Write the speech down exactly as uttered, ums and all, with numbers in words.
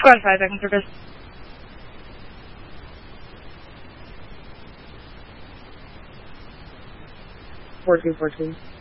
Go on five seconds, Rufus. Four two, four two.